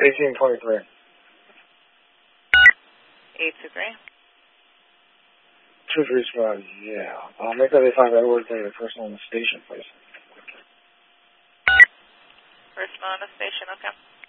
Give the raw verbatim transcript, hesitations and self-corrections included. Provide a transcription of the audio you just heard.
eighteen twenty-three. eight two three. two three five, yeah. I'll make that a five Edward for the person on the station, please. Person on the station, okay.